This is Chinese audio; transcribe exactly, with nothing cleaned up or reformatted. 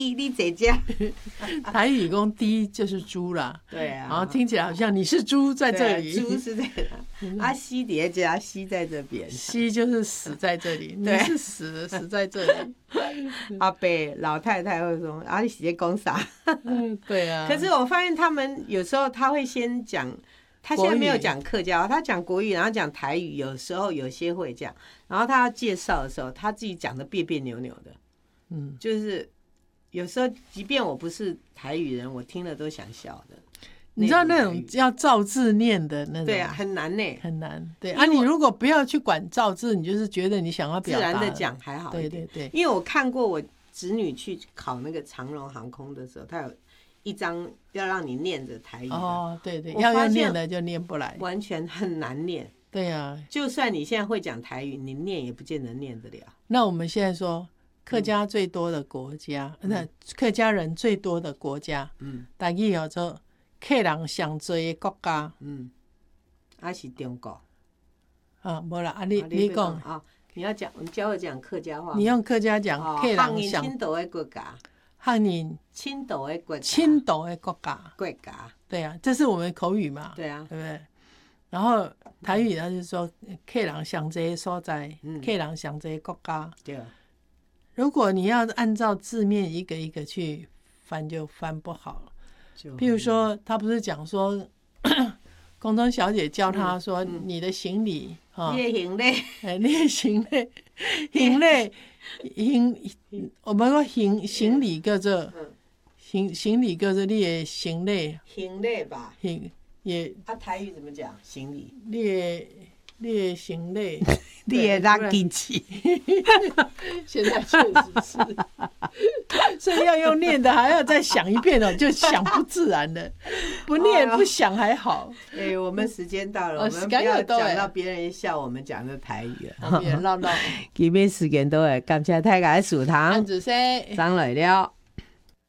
你这家台语讲低就是猪啦， 对啊， 然后听起来好像你是猪在这里， 猪是在哪？啊，西叠加西在这边， 西就是死在这里，你是死死在这里。 阿伯老太太会说啊，你是在讲啥？ 嗯，对啊。 可是我发现他们有时候他会先讲。他现在没有讲客家话，他讲国语，然后讲台语，有时候有些会讲。然后他要介绍的时候，他自己讲的别别扭扭的，嗯，就是有时候，即便我不是台语人，我听了都想笑的。 你知道那种要照字念的那种， 对啊，很难呢， 很难。对啊，你如果不要去管照字，你就是觉得你想要表达自然的讲还好一点。 对对对， 因为我看过我侄女去考那个长荣航空的时候，他有一张要让你念着台语的哦，对对，要要念的就念不来， 完全很难念。 对啊， 就算你现在会讲台语，你念也不见得念得了。 那我们现在说客家最多的国家，那、嗯、客家人最多的国家，嗯，台语叫做客人上多的国家，嗯， 还是中国啊，没啦，啊你你讲啊，你要讲，你教我讲客家话， 你用客家讲，客人上青岛的国家。 汉人青岛的国家， 青岛的国家， 国家， 对啊，这是我们口语嘛， 对啊， 对不对？然后台语他就说，客人上这些所在，嗯、客人上这些国家， 对。 如果你要按照字面一个一个去翻，就翻不好了。譬如说，他不是讲说，公中小姐教他说，嗯、你的行李啊，你的行李， 哎，你的行李，行李。行，我们说行行李叫做行行李叫做你的行李， 行李吧， 行也。 啊，台语怎么讲？行李， 你的你的行李， 你的拉机器。 现在确实是，所以要用念的，还要再想一遍哦，就想不自然了。不念不想还好。 哎、欸，我们时间到了，我们不要讲到别人笑我们讲的台语了。 别人唠唠。 今天时间到了，感谢大家的收听。 安子生， 张来了。